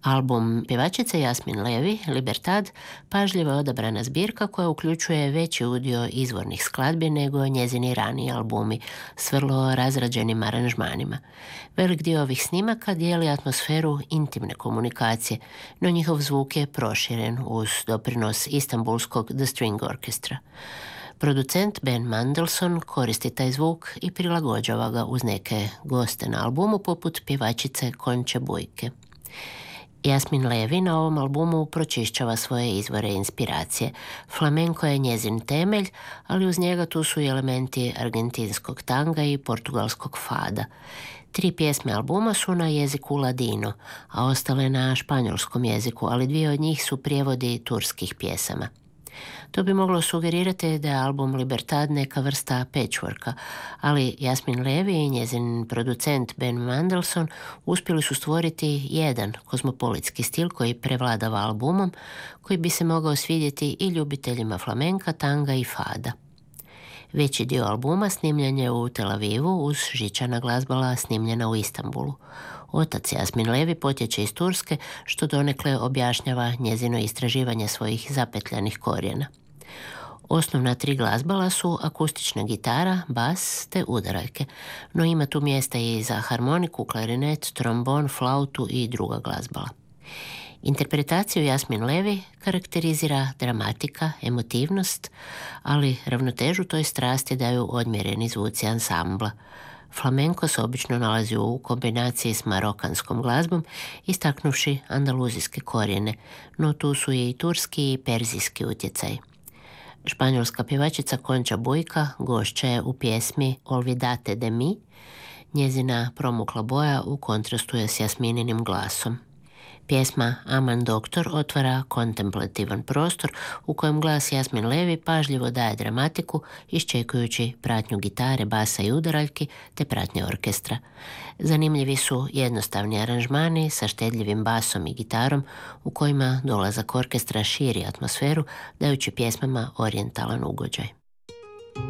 Album pjevačice Jasmin Levi, Libertad, pažljivo je odabrana zbirka koja uključuje veći udio izvornih skladbi nego njezini raniji albumi s vrlo razrađenim aranžmanima. Velik dio ovih snimaka dijeli atmosferu intimne komunikacije, no njihov zvuk je proširen uz doprinos istanbulskog The String Orchestra. Producent Ben Mandelson koristi taj zvuk i prilagođava ga uz neke goste na albumu poput pjevačice Konče Bujke. Jasmin Levi na ovom albumu pročišćava svoje izvore inspiracije. Flamenko je njezin temelj, ali uz njega tu su i elementi argentinskog tanga i portugalskog fada. 3 pjesme albuma su na jeziku ladino, a ostale na španjolskom jeziku, ali 2 od njih su prijevodi turskih pjesama. To bi moglo sugerirati da je album Libertad neka vrsta patchworka, ali Jasmin Levi i njezin producent Ben Mandelson uspjeli su stvoriti jedan kozmopolitski stil koji prevladava albumom, koji bi se mogao svidjeti i ljubiteljima flamenka, tanga i fada. Veći dio albuma snimljen je u Tel Avivu uz žičana glazbala snimljena u Istanbulu. Otac Jasmin Levi potječe iz Turske, što donekle objašnjava njezino istraživanje svojih zapetljanih korijena. Osnovna 3 glazbala su akustična gitara, bas te udaraljke, no ima tu mjesta i za harmoniku, klarinet, trombon, flautu i druga glazbala. Interpretaciju Jasmin Levi karakterizira dramatika, emotivnost, ali ravnotežu toj strasti daju odmjereni zvuci ansambla. Flamenko se obično nalazi u kombinaciji s marokanskom glazbom, istaknuvši andaluzijske korijene, no tu su i turski i perzijski utjecaj. Španjolska pjevačica Konča Bujka gošća je u pjesmi Olvidate de mi. Njezina promukla boja u kontrastu je s Jasmininim glasom. Pjesma Aman Doktor otvara kontemplativan prostor u kojem glas Jasmin Levi pažljivo daje dramatiku iščekujući pratnju gitare, basa i udaraljki te pratnje orkestra. Zanimljivi su jednostavni aranžmani sa štedljivim basom i gitarom u kojima dolazak orkestra širi atmosferu dajući pjesmama orijentalan ugođaj.